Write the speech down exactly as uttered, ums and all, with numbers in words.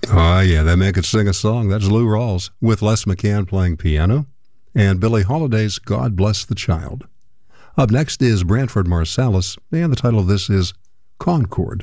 Oh, yeah, that man could sing a song. That's Lou Rawls with Les McCann playing piano and Billie Holiday's God Bless the Child. Up next is Branford Marsalis, and the title of this is Concord.